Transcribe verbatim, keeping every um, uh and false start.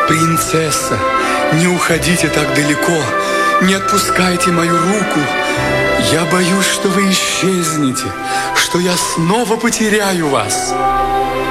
Принцесса, не уходите так далеко, не отпускайте мою руку. Я боюсь, что вы исчезнете, что я снова потеряю вас.